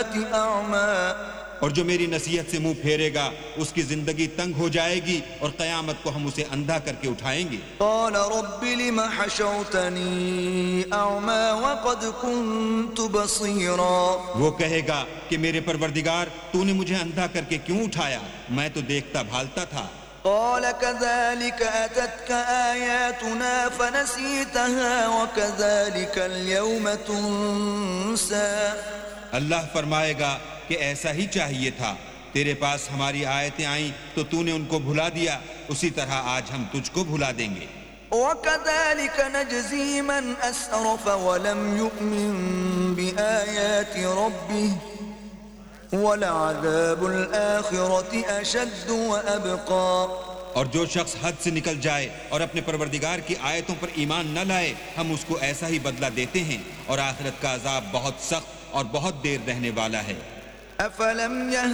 أعمى اور جو میری نصیحت سے منہ پھیرے گا اس کی زندگی تنگ ہو جائے گی اور قیامت کو ہم اسے اندھا کر کے اٹھائیں گے۔ قال رب لم حشرتني أعمى وقد كنت بصيرا وہ کہے گا کہ میرے پروردگار تو نے مجھے اندھا کر کے کیوں اٹھایا، میں تو دیکھتا بھالتا تھا۔ قال كذلك أتتك آياتنا فنسيتها وكذلك اليوم تنسى۔ اللہ فرمائے گا کہ ایسا ہی چاہیے تھا، تیرے پاس ہماری آیتیں آئیں تو تو نے ان کو بھلا دیا، اسی طرح آج ہم تجھ کو بھلا دیں گے۔ وكذلك نجزي من أسرف ولم يؤمن بآيات ربه ولعذاب الآخرة أشد وأبقى۔ اور جو شخص حد سے نکل جائے اور اپنے پروردگار کی آیتوں پر ایمان نہ لائے، ہم اس کو ایسا ہی بدلہ دیتے ہیں، اور آخرت کا عذاب بہت سخت اور بہت دیر رہنے والا ہے۔ أفلم